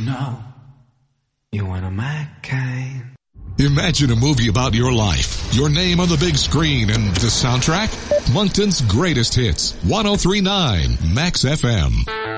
know you're one of my kind. Imagine a movie about your life, your name on the big screen, and the soundtrack? Moncton's Greatest Hits, 103.9 Max FM.